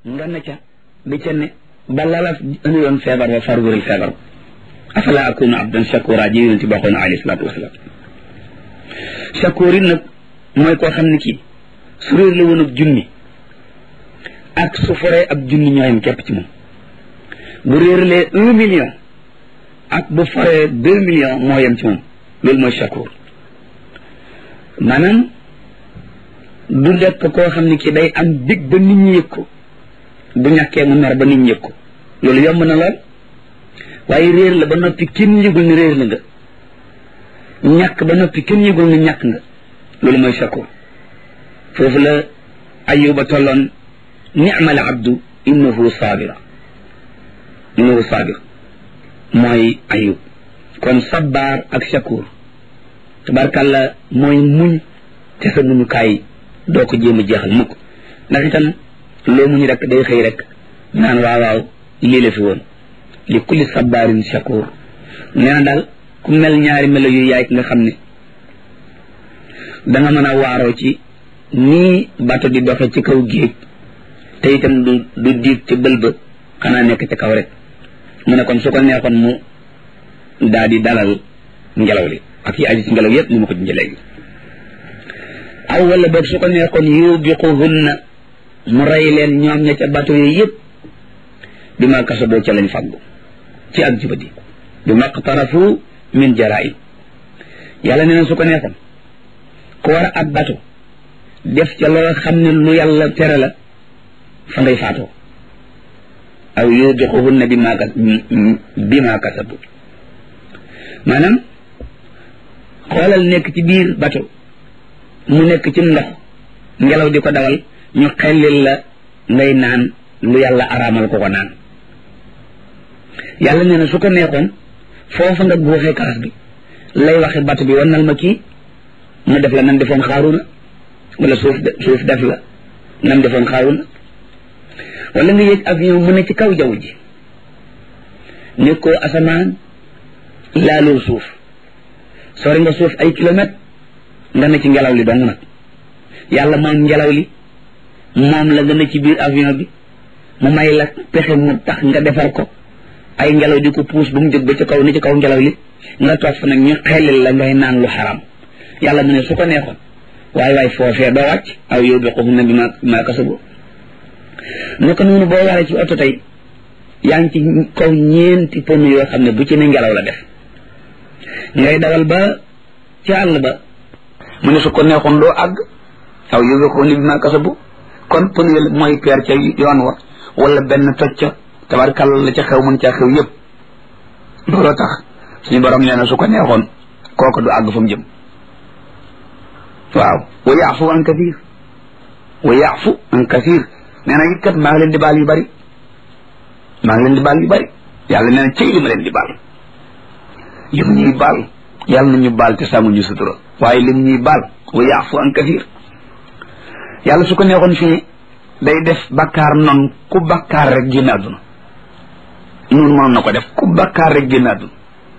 nga na ca di ca ne ba lalaf indi yoon feebar ba far wéral feebar afala akunu abdan shakura ji yonent bi waxoon alayhi salaatu wasalaam shakur it nag mooy koo xam ne kii su réer la woon ab junni ak su foree ab junni ñooyam képp ci moom bu réeralee 1 million ak bu foree 2 millions moo yem ci moom loolu mooy shakur maanaam du nekk koo xam ne kii day am dig ba nit ñi yëg ko bu ñàkkee mu mer ba nit ñi yëg ko loolu yomb na lool waaye réer la ba noppi kenn yëgul ni réer la nga ñàkk ba noppi kenn yëgul ni ñàkk nga loolu mooy shakur foofu la ayuba tolloon ni'mal abdu innahu sabir mooy ayub kon sabbaar ak shakur tabarkàlla mooy muñ te sa muñukaay doo ko jéem a jeexal mukk ndax itam loo muñ rek day xëy rek naan waaw lii la fi woon li kulli sabbaarin shakur nee na daal ku mel ñaari melo yu yaay nga xam ne danga mën a waaroo ci nii bato di doxe ci kaw géej te itam du diig ci bël ba xanaa nekk ci kaw rek mu ne kon su ko neexoon mu daal di dalal ngelaw li ak yi aju ci ngelaw yëpp ni ma ko junjee léegi aw wala boog su ko neexoon yubiquhunna mu rey leen ñoom ña ca bato yi yëpp bi ma kasaboo ca lañ fàggu ci ak jubadi bi ma qtarafu min jaraim yàlla nee na su ko neexoon ku war a ab bato def ca loo xam ne lu yàlla tere la fa ngay faatoo aw yubiquhunna bi ma kasabu maanaam xoolal nekk ci biir bato mu nekk ci ndox ngelaw di ko dawal ñu xellil la ngay naan lu yàlla araamal ko naan yàlla nee na su ko neexoon foofa nga buuxee kaas bi lay waxe bato bi wannal ma kii mu def la nan defoon xaaruna wala suuf def la nan defoon xaaruna wala nga yéeg avion mu ne ci kaw jaww ji nekkoo asamaan laalul suuf sori nga suuf ay kilomètres nga ne ci ngelaw li dong nag yàlla moom ngelaw li moom la nga ne ci biir avion bi mu may la pexe mu tax nga defar ko ay ngelaw di ko puus ba mu jóg ba ci kaw ni ci kaw ngelaw li nga toog fa nag ñu xelil la ngay naan lu xaram yàlla mu ne su ko neexoon waaye foofee doo wàcc aw yubiquhunna bi ma kasabu naka noonu boo waree ci oto tey yaa ngi ci kaw ñeenti pneu yoo xam ne bu ci ne ngelaw la def ngay dawal ba ci àll ba mu ne su ko neexoon doo àgg aw yubiquhunna bi ma kasabu kon pneu mooy peer ca yoon wa wala benn toj ca tabarkàlla la ca xew mën caa xew yëpp looloo tax suñu borom nee na su ko neexoon kooku du àgg fa mu jëm waaw wa yaafu an kasir nee na it kat maa ngi leen di baal yu bari yàlla nee na cëy li ma leen di baal lim ñuy baal yàlla na ñu baal te sàmm ñu sutura waaye lim ñuy baal wa yaafu an kasir yàlla su ko neexoon fii day def bakkaar noonu ku bakkaar rek génn àdduna noonu mënoon na ko def ku bakkaar rek génn àdduna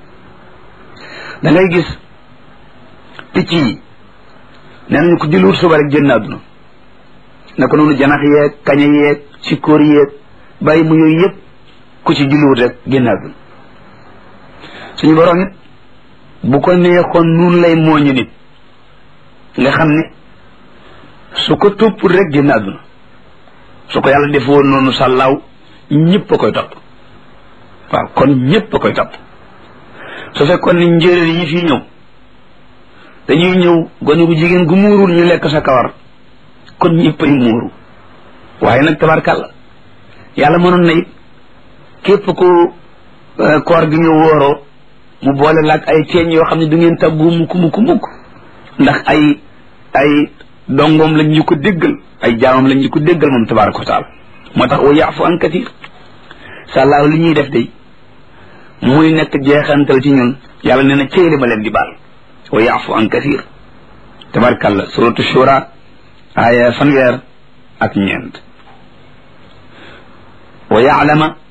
da ngay gis picc yi nee nañu ko julliwut suba rek génn àdduna naka noonu janax yeeg kaña yeeg sikkoor yeeg bàyyi mu yooyu yëpp ku ci julliwut rek génn àdduna suñu borom it bu ko neexoon noonu lay mooñu nit nga xam ne su ko toppul rek génn àdduna su ko yàlla defoon noonu sàllaaw ñëpp a koy topp waaw kon ñëpp a koy topp su fekkoon ni njéeréer yi fii ñëw dañuy ñëw gone gu jigéen gu muurul ñu lekk sa kawar kon ñëpp ay muuru waaye nag tabarkàlla yàlla mënoon na it képp ku koor gi ñu wóoroo mu boole laag ay ceeñ yoo xam ne du ngeen tàggu mukk ndax ay dongoom lañ ñu ko déggal ay jaamam lañ ñu ko déggal moom tabaraka wa taala moo tax wa yaafu an katir sàllaaw li ñuy def day muy nekk jeexantal ci ñun yàlla nee na céeli ma leen di baal wa yaafu an katir tabarakàllah suratu shura aaya fanweer ak ñeent wa yaalama